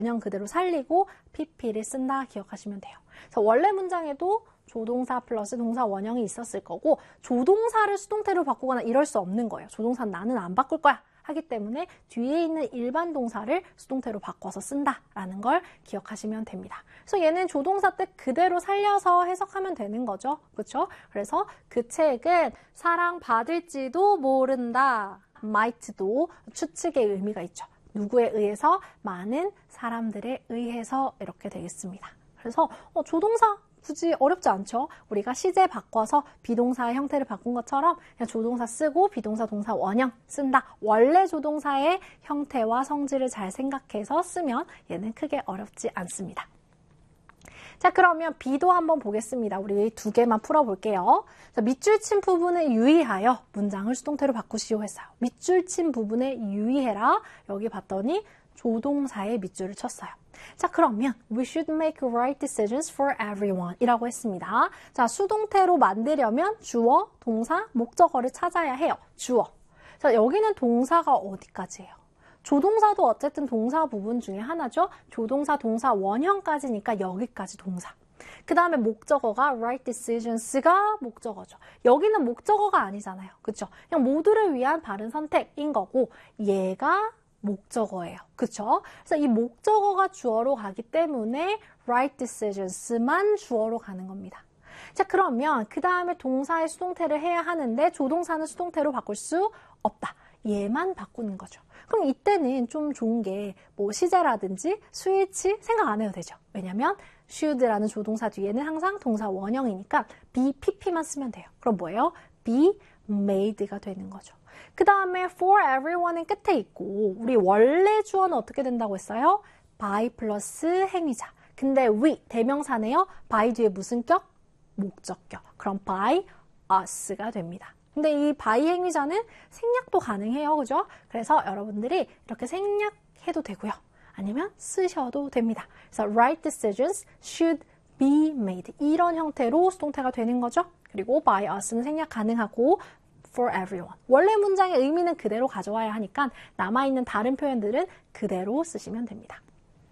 원형 그대로 살리고 pp를 쓴다 기억하시면 돼요. 그래서 원래 문장에도 조동사 플러스 동사 원형이 있었을 거고 조동사를 수동태로 바꾸거나 이럴 수 없는 거예요. 조동사는 나는 안 바꿀 거야 하기 때문에 뒤에 있는 일반 동사를 수동태로 바꿔서 쓴다라는 걸 기억하시면 됩니다. 그래서 얘는 조동사 뜻 그대로 살려서 해석하면 되는 거죠. 그렇죠? 그래서 그 책은 사랑받을지도 모른다. might도 추측의 의미가 있죠. 누구에 의해서? 많은 사람들에 의해서 이렇게 되겠습니다. 그래서 조동사 굳이 어렵지 않죠? 우리가 시제 바꿔서 비동사의 형태를 바꾼 것처럼 그냥 조동사 쓰고 비동사 동사 원형 쓴다. 원래 조동사의 형태와 성질을 잘 생각해서 쓰면 얘는 크게 어렵지 않습니다. 자, 그러면 B도 한번 보겠습니다. 우리 두 개만 풀어볼게요. 자, 밑줄 친 부분에 유의하여 문장을 수동태로 바꾸시오 했어요. 밑줄 친 부분에 유의해라. 여기 봤더니 조동사에 밑줄을 쳤어요. 자, 그러면 we should make right decisions for everyone 이라고 했습니다. 자, 수동태로 만들려면 주어, 동사, 목적어를 찾아야 해요. 주어. 자, 여기는 동사가 어디까지예요? 조동사도 어쨌든 동사 부분 중에 하나죠. 조동사, 동사, 원형까지니까 여기까지 동사. 그 다음에 목적어가 right decisions가 목적어죠. 여기는 목적어가 아니잖아요. 그렇죠? 그냥 모두를 위한 바른 선택인 거고 얘가 목적어예요. 그렇죠? 그래서 이 목적어가 주어로 가기 때문에 right decisions만 주어로 가는 겁니다. 자, 그러면 그 다음에 동사의 수동태를 해야 하는데 조동사는 수동태로 바꿀 수 없다. 얘만 바꾸는 거죠. 그럼 이때는 좀 좋은 게 뭐 시제라든지 스위치 생각 안 해도 되죠. 왜냐면 should라는 조동사 뒤에는 항상 동사 원형이니까 be, pp만 쓰면 돼요. 그럼 뭐예요? be made가 되는 거죠. 그 다음에 for everyone은 끝에 있고 우리 원래 주어는 어떻게 된다고 했어요? by 플러스 행위자. 근데 we 대명사네요. by 뒤에 무슨 격? 목적격. 그럼 by us가 됩니다. 근데 이 by 행위자는 생략도 가능해요. 그죠? 그래서 여러분들이 이렇게 생략해도 되고요. 아니면 쓰셔도 됩니다. 그래서 right decisions should be made. 이런 형태로 수동태가 되는 거죠. 그리고 by us는 생략 가능하고 for everyone. 원래 문장의 의미는 그대로 가져와야 하니까 남아있는 다른 표현들은 그대로 쓰시면 됩니다.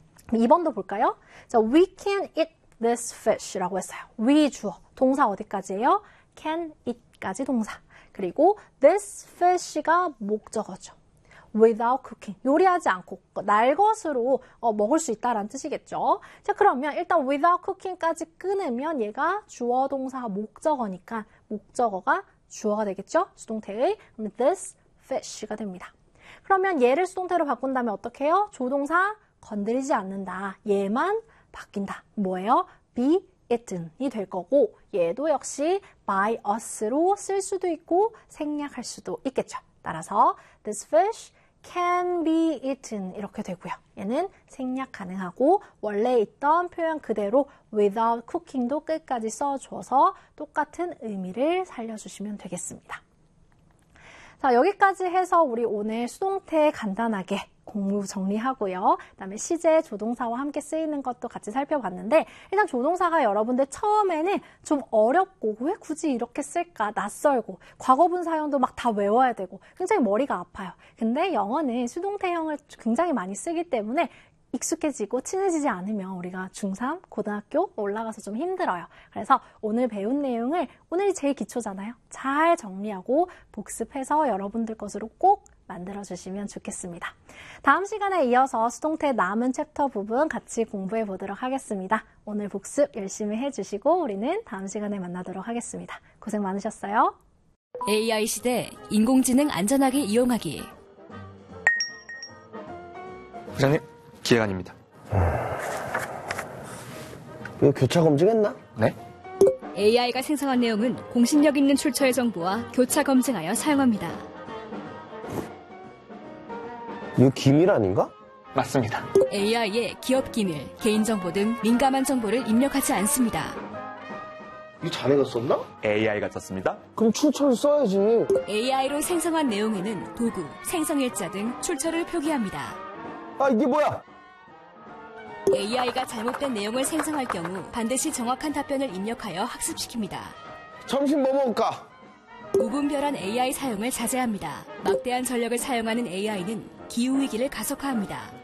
2번도 볼까요? 자, we can eat this fish라고 했어요. we 주어. 동사 어디까지예요? can eat까지 동사. 그리고 this fish가 목적어죠. without cooking. 요리하지 않고 날 것으로 먹을 수 있다라는 뜻이겠죠. 자, 그러면 일단 without cooking까지 끊으면 얘가 주어 동사 목적어니까 목적어가 주어가 되겠죠? 수동태의. 그럼 this fish가 됩니다. 그러면 얘를 수동태로 바꾼다면 어떻게 해요? 조동사 건드리지 않는다. 얘만 바뀐다. 뭐예요? be eaten이 될 거고 얘도 역시 by us로 쓸 수도 있고 생략할 수도 있겠죠. 따라서 this fish can be eaten 이렇게 되고요. 얘는 생략 가능하고 원래 있던 표현 그대로 without cooking도 끝까지 써줘서 똑같은 의미를 살려주시면 되겠습니다. 자, 여기까지 해서 우리 오늘 수동태 간단하게 공부 정리하고요. 그다음에 시제 조동사와 함께 쓰이는 것도 같이 살펴봤는데 일단 조동사가 여러분들 처음에는 좀 어렵고 왜 굳이 이렇게 쓸까 낯설고 과거분 사용도 막 다 외워야 되고 굉장히 머리가 아파요. 근데 영어는 수동태형을 굉장히 많이 쓰기 때문에 익숙해지고 친해지지 않으면 우리가 중3, 고등학교 올라가서 좀 힘들어요. 그래서 오늘 배운 내용을 오늘이 제일 기초잖아요. 잘 정리하고 복습해서 여러분들 것으로 꼭 만들어주시면 좋겠습니다. 다음 시간에 이어서 수동태 남은 챕터 부분 같이 공부해 보도록 하겠습니다. 오늘 복습 열심히 해주시고 우리는 다음 시간에 만나도록 하겠습니다. 고생 많으셨어요. AI 시대 인공지능 안전하게 이용하기. 부장님, 기획안입니다. 이거 교차 검증했나? 네? AI가 생성한 내용은 공신력 있는 출처의 정보와 교차 검증하여 사용합니다. 이거 기밀 아닌가? 맞습니다. AI의 기업 기밀, 개인정보 등 민감한 정보를 입력하지 않습니다. 이거 자네가 썼나? AI가 썼습니다. 그럼 출처를 써야지. AI로 생성한 내용에는 도구, 생성일자 등 출처를 표기합니다. 아, 이게 뭐야? AI가 잘못된 내용을 생성할 경우 반드시 정확한 답변을 입력하여 학습시킵니다. 점심 뭐 먹을까? 무분별한 AI 사용을 자제합니다. 막대한 전력을 사용하는 AI는 기후위기를 가속화합니다.